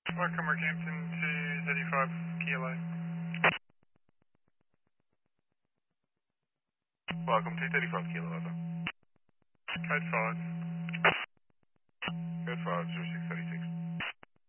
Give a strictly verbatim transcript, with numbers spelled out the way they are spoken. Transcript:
Welcome, Rockhampton to thirty-five Kilo. Welcome to thirty-five Kilo, over. Code five. Code five, zero six thirty-two.